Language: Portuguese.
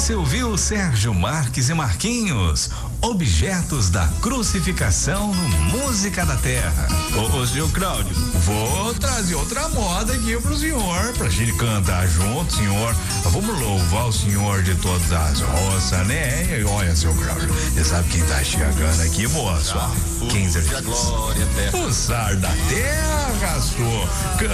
Você ouviu Sérgio Marques e Marquinhos, Objetos da Crucificação no Música da Terra. Ô, senhor Cláudio, vou trazer outra moda aqui pro senhor, pra gente cantar junto, senhor. Vamos louvar o senhor de todas as roças, né? E olha, senhor Cláudio, você sabe quem tá chegando aqui, moço? Quem diz? O Sar da Terra, senhor.